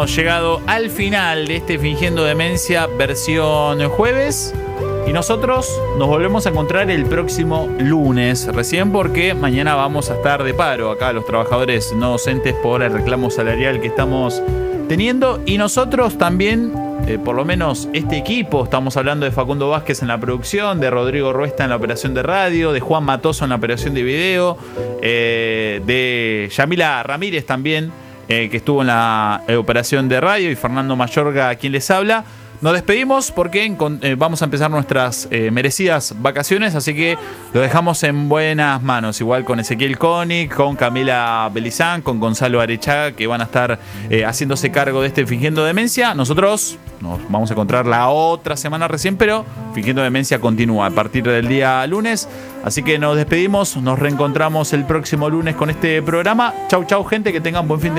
Hemos llegado al final de este Fingiendo Demencia versión jueves y nosotros nos volvemos a encontrar el próximo lunes recién, porque mañana vamos a estar de paro acá los trabajadores no docentes por el reclamo salarial que estamos teniendo, y nosotros también, por lo menos este equipo, estamos hablando de Facundo Vázquez en la producción, de Rodrigo Ruesta en la operación de radio, de Juan Matoso en la operación de video, de Yamila Ramírez también, que estuvo en la operación de radio, y Fernando Mayorga quien les habla. Nos despedimos porque vamos a empezar nuestras merecidas vacaciones, así que lo dejamos en buenas manos, igual con Ezequiel Koenig, con Camila Belizán, con Gonzalo Arechaga, que van a estar haciéndose cargo de este Fingiendo Demencia. Nosotros nos vamos a encontrar la otra semana recién, pero Fingiendo Demencia continúa a partir del día lunes, así que nos despedimos, nos reencontramos el próximo lunes con este programa. Chau, chau, gente, que tengan buen fin de semana.